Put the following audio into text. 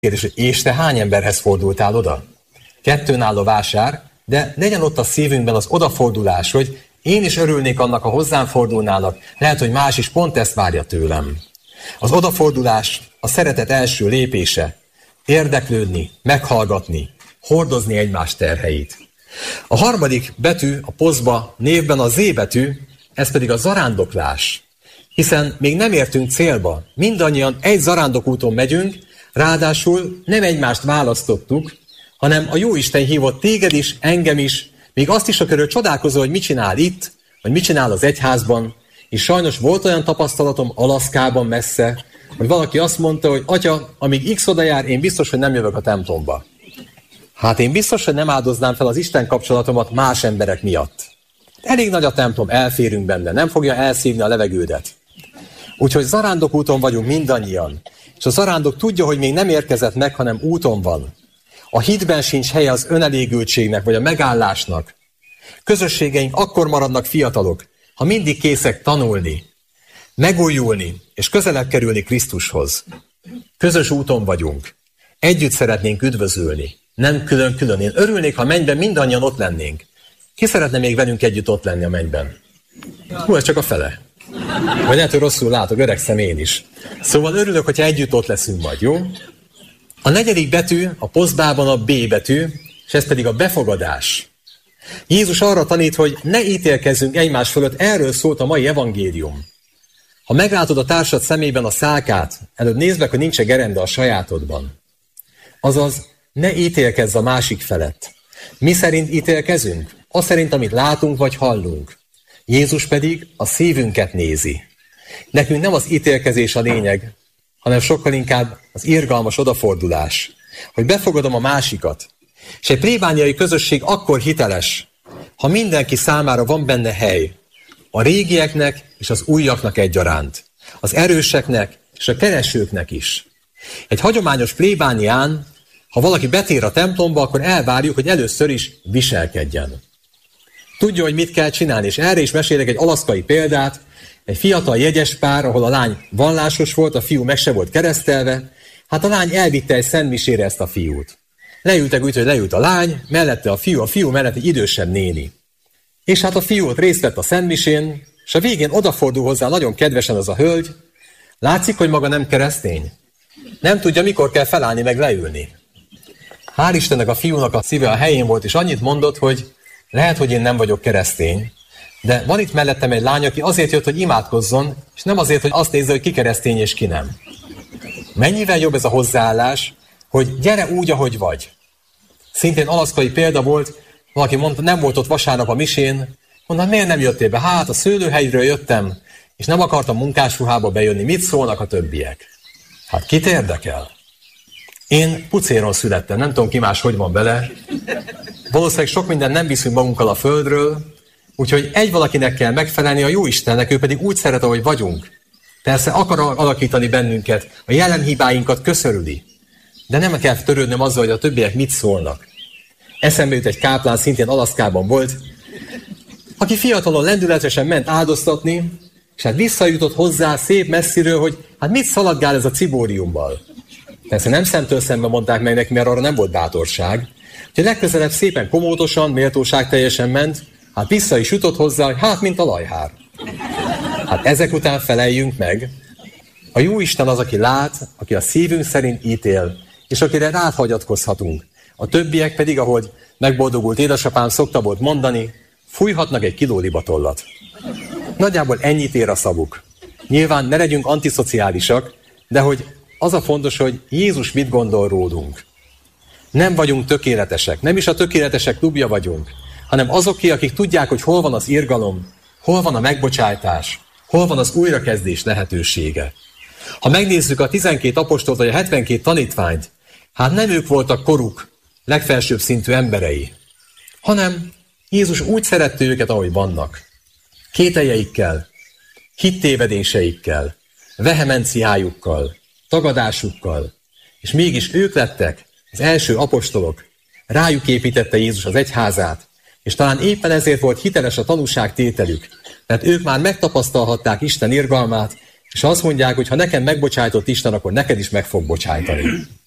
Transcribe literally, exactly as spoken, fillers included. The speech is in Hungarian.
kérdés, hogy és te hány emberhez fordultál oda? Kettőn áll a vásár, de legyen ott a szívünkben az odafordulás, hogy én is örülnék annak, ha hozzám fordulnának, lehet, hogy más is pont ezt várja tőlem. Az odafordulás a szeretet első lépése, érdeklődni, meghallgatni, hordozni egymás terheit. A harmadik betű a poszba névben a Z betű, ez pedig a zarándoklás. Hiszen még nem értünk célba, mindannyian egy zarándokúton megyünk, ráadásul nem egymást választottuk, hanem a Jóisten hívott téged is, engem is, még azt is, akiről csodálkozol, hogy mit csinál itt, vagy mit csinál az egyházban, és sajnos volt olyan tapasztalatom Alaszkában messze, hogy valaki azt mondta, hogy atya, amíg X oda jár, én biztos, hogy nem jövök a templomba. Hát én biztos, hogy nem áldoznám fel az Isten kapcsolatomat más emberek miatt. Elég nagy a templom, elférünk benne, nem fogja elszívni a levegődet. Úgyhogy zarándokúton vagyunk mindannyian, és a zarándok tudja, hogy még nem érkezett meg, hanem úton van. A hitben sincs helye az önelégültségnek, vagy a megállásnak. Közösségeink akkor maradnak fiatalok, ha mindig készek tanulni, megújulni, és közelebb kerülni Krisztushoz. Közös úton vagyunk. Együtt szeretnénk üdvözölni, nem külön-külön. Én örülnék, ha a mennyben mindannyian ott lennénk. Ki szeretne még velünk együtt ott lenni a mennyben? Hú, ez csak a fele. Vagy lehet, hogy rosszul látok, öregszem én is. Szóval örülök, hogyha együtt ott leszünk majd, jó? A negyedik betű a posztbában a B betű, és ez pedig a befogadás. Jézus arra tanít, hogy ne ítélkezzünk egymás fölött, erről szólt a mai evangélium. Ha meglátod a társad szemében a szálkát, előbb nézd meg, hogy nincs-e gerenda a sajátodban. Azaz, ne ítélkezz a másik felett. Mi szerint ítélkezünk? Az szerint, amit látunk vagy hallunk. Jézus pedig a szívünket nézi. Nekünk nem az ítélkezés a lényeg, hanem sokkal inkább az irgalmas odafordulás, hogy befogadom a másikat. És egy plébániai közösség akkor hiteles, ha mindenki számára van benne hely, a régieknek és az újaknak egyaránt, az erőseknek és a keresőknek is. Egy hagyományos plébánián, ha valaki betér a templomba, akkor elvárjuk, hogy először is viselkedjen. Tudja, hogy mit kell csinálni, és erre is mesélek egy alaszkai példát, egy fiatal jegyes pár, ahol a lány vallásos volt, a fiú meg se volt keresztelve, hát a lány elvitte egy szentmisére ezt a fiút. Leültek úgy, hogy leült a lány, mellette a fiú, a fiú mellett egy idősebb néni. És hát a fiú ott részt vett a szentmisén, és a végén odafordul hozzá nagyon kedvesen az a hölgy, látszik, hogy maga nem keresztény. Nem tudja, mikor kell felállni, meg leülni. Hál' Istennek a fiúnak a szíve a helyén volt, és annyit mondott, hogy lehet, hogy én nem vagyok keresztény, de van itt mellettem egy lány, aki azért jött, hogy imádkozzon, és nem azért, hogy azt nézze, hogy ki keresztény és ki nem. Mennyivel jobb ez a hozzáállás, hogy gyere úgy, ahogy vagy. Szintén alaszkai példa volt, valaki mondta, nem volt ott vasárnap a misén, mondta, miért nem jöttél be? Hát a szőlőhelyről jöttem, és nem akartam munkásruhába bejönni, mit szólnak a többiek? Hát kit érdekel? Én pucéron születtem, nem tudom ki más, hogy van vele. Valószínűleg sok mindent nem viszünk magunkkal a földről, úgyhogy egy valakinek kell megfelelni, a Jóistennek, ő pedig úgy szeret, ahogy vagyunk. Persze akar alakítani bennünket, a jelen hibáinkat köszörüli. De nem kell törődnöm azzal, hogy a többiek mit szólnak. Eszembe jut egy káplán, szintén Alaszkában volt, aki fiatalon lendületesen ment áldoztatni, és hát visszajutott hozzá szép messziről, hogy hát mit szaladgál ez a cibóriummal. Persze nem szemtől szembe mondták meg neki, mert arra nem volt bátorság. Úgyhogy legközelebb szépen komótosan, méltóság teljesen ment, hát vissza is jutott hozzá, hogy hát mint a lajhár. Hát ezek után feleljünk meg. A Jóisten az, aki lát, aki a szívünk szerint ítél, és akire ráhagyatkozhatunk. A többiek pedig, ahogy megboldogult édesapám szokta volt mondani, fújhatnak egy kiló libatollat. Nagyjából ennyit ér a szavuk. Nyilván ne legyünk antiszociálisak, de hogy az a fontos, hogy Jézus mit gondol rólunk. Nem vagyunk tökéletesek, nem is a tökéletesek klubja vagyunk, hanem azoké, akik tudják, hogy hol van az irgalom, hol van a megbocsájtás, hol van az újrakezdés lehetősége. Ha megnézzük a tizenkét apostolt vagy a hetvenkét tanítványt, hát nem ők voltak koruk legfelsőbb szintű emberei, hanem Jézus úgy szerette őket, ahogy vannak. Kételjeikkel, hittévedéseikkel, vehemenciájukkal, tagadásukkal, és mégis ők lettek az első apostolok. Rájuk építette Jézus az egyházát, és talán éppen ezért volt hiteles a tanúságtételük, mert ők már megtapasztalhatták Isten irgalmát, és azt mondják, hogy ha nekem megbocsájtott Isten, akkor neked is meg fog bocsájtani.